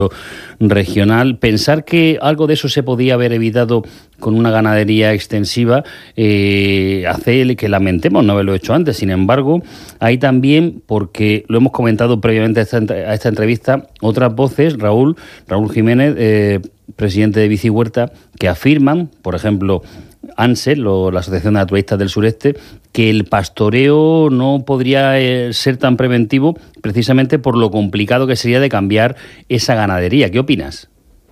regional. Pensar que algo de eso se podía haber evitado con una ganadería extensiva hace que lamentemos no haberlo hecho antes. Sin embargo, hay también, porque lo hemos comentado previamente a esta entrevista, otras voces, Raúl Jiménez, presidente de Bicihuerta, que afirman, por ejemplo, ANSER, la Asociación de Naturalistas del Sureste, que el pastoreo no podría ser tan preventivo precisamente por lo complicado que sería de cambiar esa ganadería. ¿Qué opinas?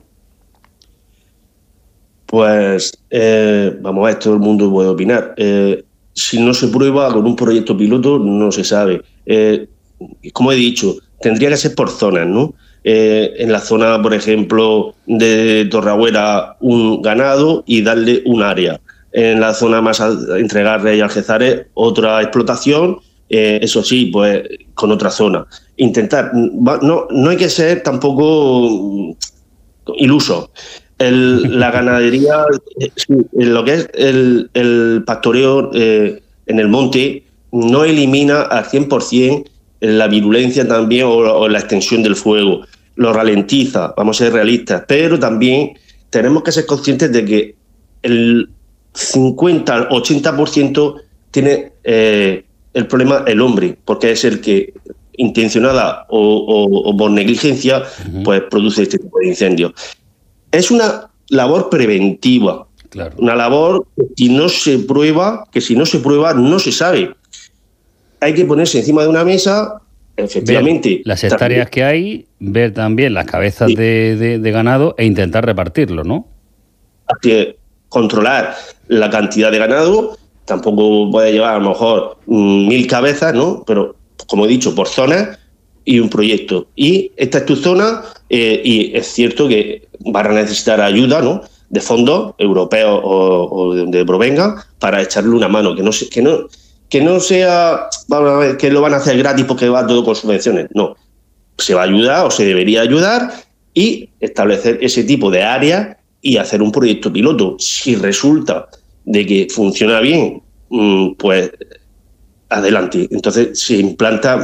Pues vamos a ver, todo el mundo puede opinar. Si no se prueba con un proyecto piloto, no se sabe. Como he dicho, tendría que ser por zonas, ¿no? En la zona, por ejemplo, de Torreagüera, un ganado y darle un área. En la zona más entre Garres y Algezares, otra explotación, eso sí, pues con otra zona. Intentar, no hay que ser tampoco iluso. La ganadería, lo que es el pastoreo en el monte, no elimina al 100% la virulencia también o la extensión del fuego. Lo ralentiza, vamos a ser realistas, pero también tenemos que ser conscientes de que el 50 al 80% tiene el problema el hombre, porque es el que intencionada o por negligencia pues produce este tipo de incendios. Es una labor preventiva, claro. Una labor que si no se prueba no se sabe. Hay que ponerse encima de una mesa, efectivamente. Ver las hectáreas que hay, ver también las cabezas de ganado e intentar repartirlo, ¿no? Así es, controlar la cantidad de ganado, tampoco puede llevar a lo mejor 1000 cabezas, ¿no? Pero, como he dicho, por zonas y un proyecto. Y esta es tu zona y es cierto que van a necesitar ayuda, ¿no?, de fondos europeos o de donde provenga para echarle una mano, que no sea, vamos a ver, que lo van a hacer gratis porque va todo con subvenciones. No, se va a ayudar o se debería ayudar y establecer ese tipo de áreas y hacer un proyecto piloto. Si resulta de que funciona bien, pues adelante. Entonces se implanta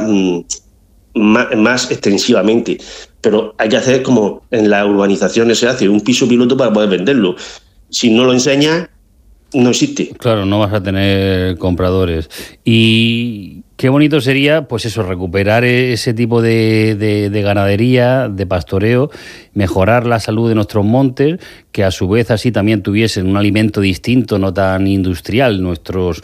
más extensivamente. Pero hay que hacer como en las urbanizaciones se hace, un piso piloto para poder venderlo. Si no lo enseñas, no existe. Claro, no vas a tener compradores. Y qué bonito sería, pues eso, recuperar ese tipo de ganadería, de pastoreo, mejorar la salud de nuestros montes, que a su vez así también tuviesen un alimento distinto, no tan industrial, nuestros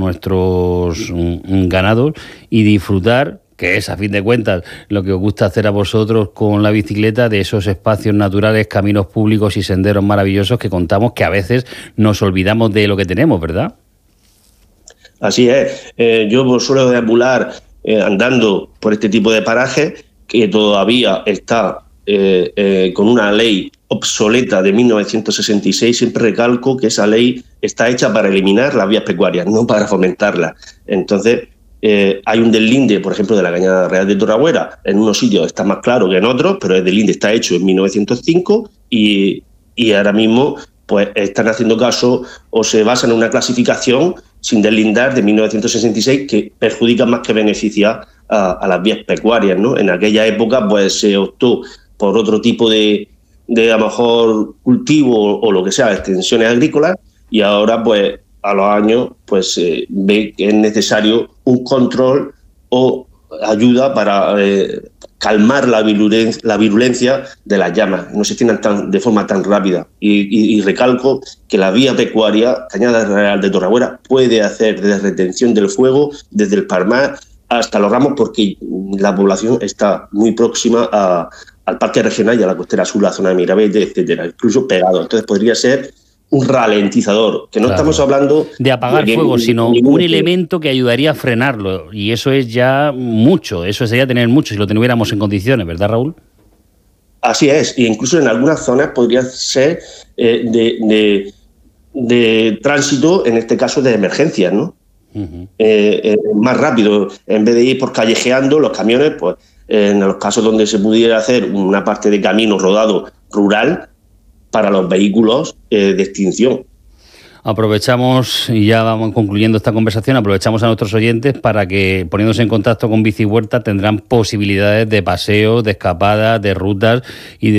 ganados, y disfrutar, que es a fin de cuentas lo que os gusta hacer a vosotros con la bicicleta, de esos espacios naturales, caminos públicos y senderos maravillosos que contamos, que a veces nos olvidamos de lo que tenemos, ¿verdad? Así es. Yo suelo deambular andando por este tipo de parajes que todavía está con una ley obsoleta de 1966. Siempre recalco que esa ley está hecha para eliminar las vías pecuarias, no para fomentarlas. Entonces, hay un deslinde, por ejemplo, de la Cañada Real de Torreagüera. En unos sitios está más claro que en otros, pero el deslinde está hecho en 1905 y ahora mismo pues están haciendo caso o se basan en una clasificación sin deslindar de 1966 que perjudica más que beneficia a las vías pecuarias, ¿no? En aquella época pues se optó por otro tipo de a lo mejor cultivo o lo que sea, extensiones agrícolas, y ahora pues a los años pues ve que es necesario un control o ayuda para calmar la virulencia de las llamas, no se extiendan de forma tan rápida. Y recalco que la vía pecuaria, Cañada Real de Torreagüera, puede hacer de retención del fuego desde el Palmar hasta Los Ramos, porque la población está muy próxima al Parque Regional y a la Costera Sur, la zona de Mirabete, etcétera, incluso pegado. Entonces podría ser un ralentizador, que no estamos hablando de apagar fuego, sino un elemento que ayudaría a frenarlo, y eso es ya mucho, eso sería tener mucho si lo tuviéramos en condiciones, ¿verdad, Raúl? Así es, e incluso en algunas zonas podría ser de tránsito, en este caso de emergencias, ¿no? Más rápido, en vez de ir por callejeando los camiones, pues en los casos donde se pudiera hacer una parte de camino rodado rural para los vehículos de extinción. aprovechamos, y ya vamos concluyendo esta conversación, aprovechamos a nuestros oyentes para que, poniéndose en contacto con Bici Huerta, tendrán posibilidades de paseos, de escapadas, de rutas y de